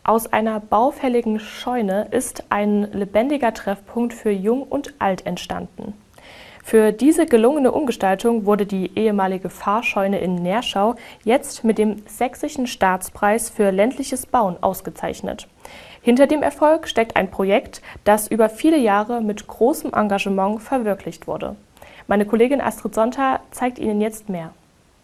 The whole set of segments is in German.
Aus einer baufälligen Scheune ist ein lebendiger Treffpunkt für Jung und Alt entstanden. Für diese gelungene Umgestaltung wurde die ehemalige Pfarrscheune in Nerschau jetzt mit dem Sächsischen Staatspreis für ländliches Bauen ausgezeichnet. Hinter dem Erfolg steckt ein Projekt, das über viele Jahre mit großem Engagement verwirklicht wurde. Meine Kollegin Astrid Sonntag zeigt Ihnen jetzt mehr.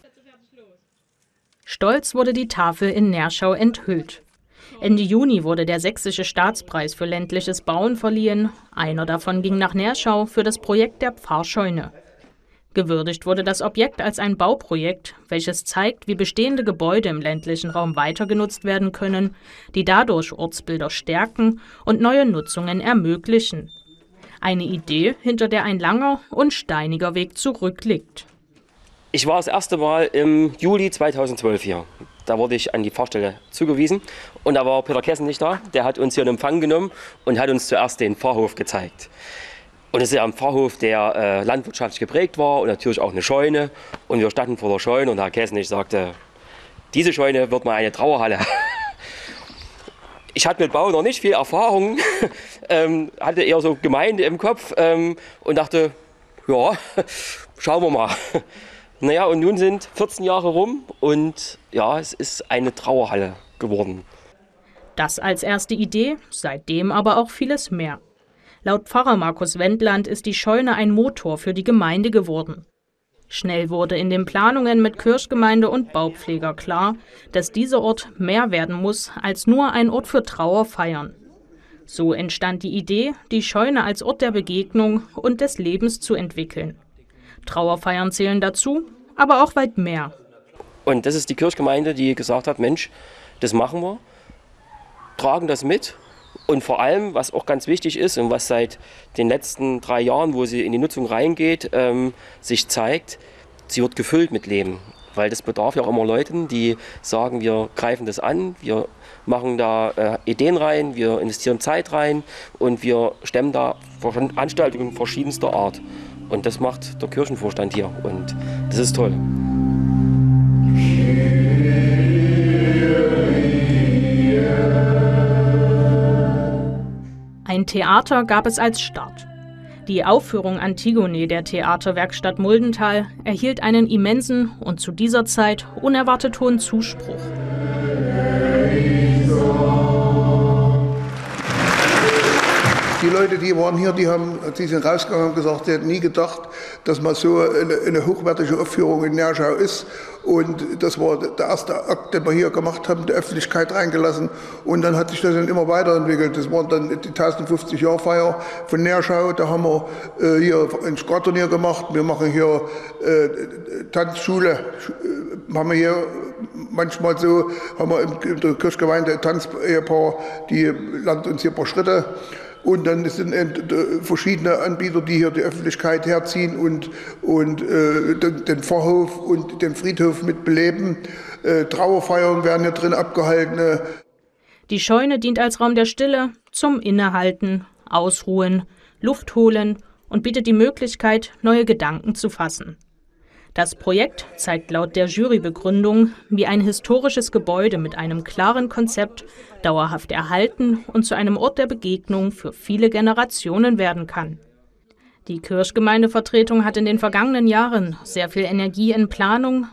Stolz wurde die Tafel in Nerschau enthüllt. Ende Juni wurde der Sächsische Staatspreis für ländliches Bauen verliehen. Einer davon ging nach Nerschau für das Projekt der Pfarrscheune. Gewürdigt wurde das Objekt als ein Bauprojekt, welches zeigt, wie bestehende Gebäude im ländlichen Raum weiter genutzt werden können, die dadurch Ortsbilder stärken und neue Nutzungen ermöglichen. Eine Idee, hinter der ein langer und steiniger Weg zurückliegt. Ich war das erste Mal im Juli 2012 hier. Da wurde ich an die Pfarrstelle zugewiesen und da war Peter Kessen nicht da. Der hat uns hier in Empfang genommen und hat uns zuerst den Pfarrhof gezeigt. Und es ist ja ein Pfarrhof, der landwirtschaftlich geprägt war und natürlich auch eine Scheune. Und wir standen vor der Scheune und Herr Kessen sagte, diese Scheune wird mal eine Trauerhalle. Ich hatte mit Bau noch nicht viel Erfahrung, hatte eher so Gemeinde im Kopf und dachte, ja, schauen wir mal. Naja, und nun sind 14 Jahre rum und ja, es ist eine Trauerhalle geworden. Das als erste Idee, seitdem aber auch vieles mehr. Laut Pfarrer Markus Wendland ist die Scheune ein Motor für die Gemeinde geworden. Schnell wurde in den Planungen mit Kirchgemeinde und Baupfleger klar, dass dieser Ort mehr werden muss als nur ein Ort für Trauerfeiern. So entstand die Idee, die Scheune als Ort der Begegnung und des Lebens zu entwickeln. Trauerfeiern zählen dazu, aber auch weit mehr. Und das ist die Kirchgemeinde, die gesagt hat, Mensch, das machen wir, tragen das mit. Und vor allem, was auch ganz wichtig ist und was seit den letzten 3 Jahren, wo sie in die Nutzung reingeht, sich zeigt, sie wird gefüllt mit Leben. Weil das bedarf ja auch immer Leuten, die sagen, wir greifen das an, wir machen da Ideen rein, wir investieren Zeit rein und wir stemmen da Veranstaltungen verschiedenster Art. Und das macht der Kirchenvorstand hier und das ist toll. Ein Theater gab es als Start. Die Aufführung Antigone der Theaterwerkstatt Muldental erhielt einen immensen und zu dieser Zeit unerwartet hohen Zuspruch. Die Leute, die waren hier, die sind rausgegangen und gesagt, sie hätten nie gedacht, dass mal so eine hochwertige Aufführung in Nerschau ist. Und das war der erste Akt, den wir hier gemacht haben, die Öffentlichkeit reingelassen. Und dann hat sich das dann immer weiterentwickelt. Das war dann die 1050-Jahr-Feier von Nerschau. Da haben wir hier ein Squad-Turnier gemacht. Wir machen hier Tanzschule. Haben wir hier manchmal so, haben wir in der Kirchgemeinde ein Tanzehepaar, die lernt uns hier ein paar Schritte. Und dann sind verschiedene Anbieter, die hier die Öffentlichkeit herziehen und den Pfarrhof und den Friedhof mit beleben. Trauerfeiern werden hier drin abgehalten. Die Scheune dient als Raum der Stille zum Innehalten, Ausruhen, Luft holen und bietet die Möglichkeit, neue Gedanken zu fassen. Das Projekt zeigt laut der Jurybegründung, wie ein historisches Gebäude mit einem klaren Konzept dauerhaft erhalten und zu einem Ort der Begegnung für viele Generationen werden kann. Die Kirchgemeindevertretung hat in den vergangenen Jahren sehr viel Energie in Planung,